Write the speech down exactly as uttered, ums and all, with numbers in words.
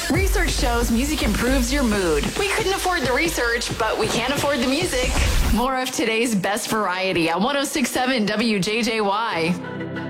Research shows music improves your mood. We couldn't afford the research, but we can't afford the music. More of today's best variety on one oh six point seven W J J Y.